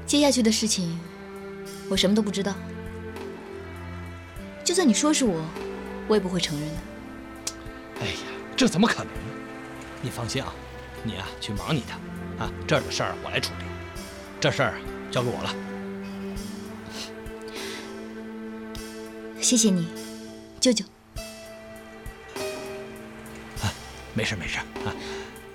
接下去的事情，我什么都不知道。就算你说是我，我也不会承认的。 哎呀，这怎么可能呢？你放心啊，你啊去忙你的，啊，这儿的事儿我来处理，这事儿交给我了。 谢谢你，舅舅。 没事啊。